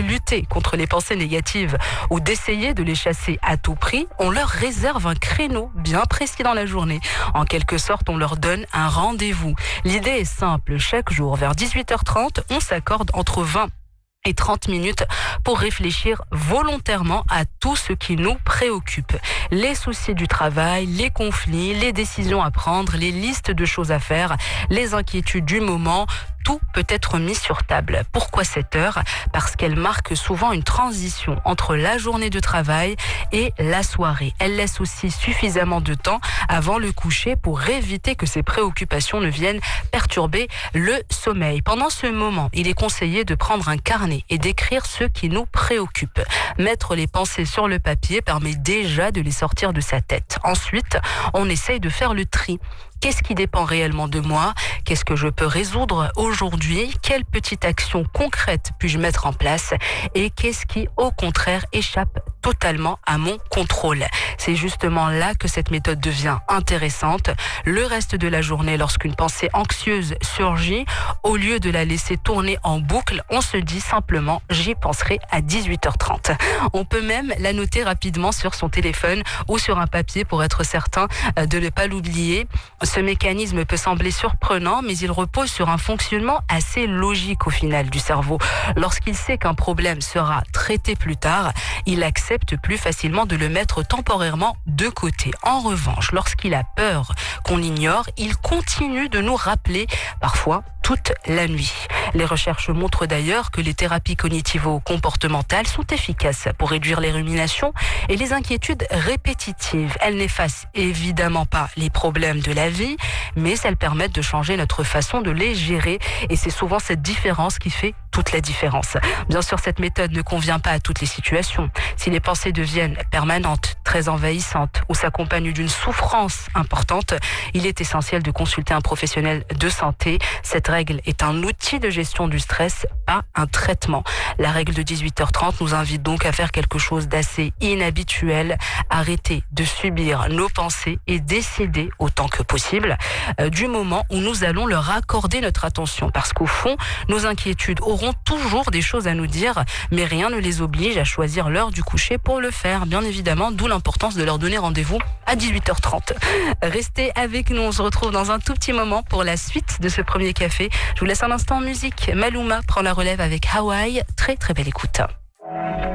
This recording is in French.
lutter contre les pensées négatives ou d'essayer de les chasser à tout prix, on leur réserve un créneau bien précis dans la journée. En quelque sorte, on leur donne un rendez-vous. L'idée est simple. Chaque jour, vers 18h30, on s'accorde entre 20 et 30 minutes pour réfléchir volontairement à tout ce qui nous préoccupe. Les soucis du travail, les conflits, les décisions à prendre, les listes de choses à faire, les inquiétudes du moment, tout peut être mis sur table. Pourquoi cette heure ? Parce qu'elle marque souvent une transition entre la journée de travail et la soirée. Elle laisse aussi suffisamment de temps avant le coucher pour éviter que ces préoccupations ne viennent perturber le sommeil. Pendant ce moment, il est conseillé de prendre un carnet et d'écrire ce qui nous préoccupe. Mettre les pensées sur le papier permet déjà de les sortir de sa tête. Ensuite, on essaye de faire le tri. Qu'est-ce qui dépend réellement de moi ? Qu'est-ce que je peux résoudre aujourd'hui ? Quelle petite action concrète puis-je mettre en place ? Et qu'est-ce qui, au contraire, échappe totalement à mon contrôle ? C'est justement là que cette méthode devient intéressante. Le reste de la journée, lorsqu'une pensée anxieuse surgit, au lieu de la laisser tourner en boucle, on se dit simplement « j'y penserai à 18h30 ». On peut même la noter rapidement sur son téléphone ou sur un papier pour être certain de ne pas l'oublier. Ce mécanisme peut sembler surprenant, mais il repose sur un fonctionnement assez logique au final du cerveau. Lorsqu'il sait qu'un problème sera traité plus tard, il accepte plus facilement de le mettre temporairement de côté. En revanche, lorsqu'il a peur qu'on l'ignore, il continue de nous rappeler, parfois toute la nuit. Les recherches montrent d'ailleurs que les thérapies cognitivo-comportementales sont efficaces pour réduire les ruminations et les inquiétudes répétitives. Elles n'effacent évidemment pas les problèmes de la vie, mais elles permettent de changer notre façon de les gérer. Et c'est souvent cette différence qui fait toute la différence. Bien sûr, cette méthode ne convient pas à toutes les situations. Si les pensées deviennent permanentes, très envahissantes ou s'accompagnent d'une souffrance importante, il est essentiel de consulter un professionnel de santé. Cette règle est un outil de gestion du stress, pas un traitement. La règle de 18h30 nous invite donc à faire quelque chose d'assez inhabituel, arrêter de subir nos pensées et décider autant que possible du moment où nous allons leur accorder notre attention. Parce qu'au fond, nos inquiétudes auront toujours des choses à nous dire, mais rien ne les oblige à choisir l'heure du coucher pour le faire, bien évidemment, d'où l'importance de leur donner rendez-vous à 18h30. Restez avec nous, on se retrouve dans un tout petit moment pour la suite de ce premier café. Je vous laisse un instant en musique. Maluma prend la relève avec Hawaï. Très très belle écoute.